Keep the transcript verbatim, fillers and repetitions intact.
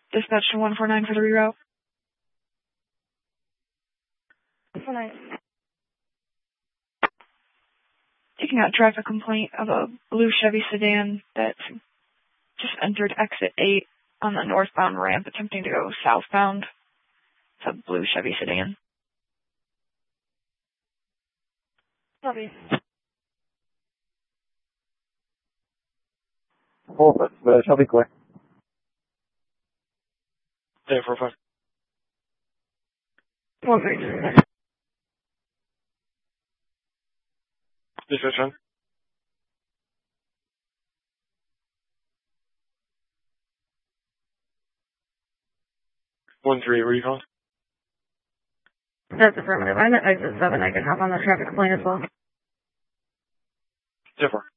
Dispatch to one four nine for the reroute. one four nine. Taking out traffic complaint of a blue Chevy sedan that just entered exit eight on the northbound ramp attempting to go southbound. It's a blue Chevy sedan. Copy. Hold it, but it shall be clear. ten four five. one three. Dispatch on. one three, where are you calling? That's affirmative. I'm at exit seven. I can hop on the traffic plane as well. ten four.